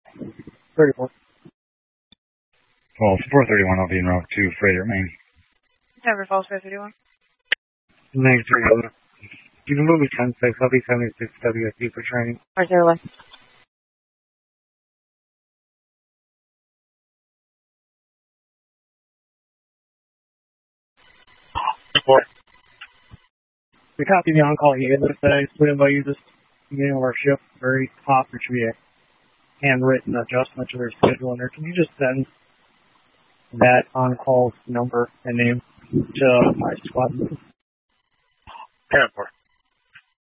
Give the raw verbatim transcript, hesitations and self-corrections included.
thirty-four. Well, four thirty-one, I'll be in route two, Freighter, Maine. Denver Falls, four thirty-one. Nine three one. You can move me ten six. I'll be seventy-six W S D for training. four zero one. Four. We copy the on-call unit today. Split by you this beginning of our shift. Very top, which should be a handwritten adjustment to their schedule in there. Can you just send that on-call number and name to my squad? ten four.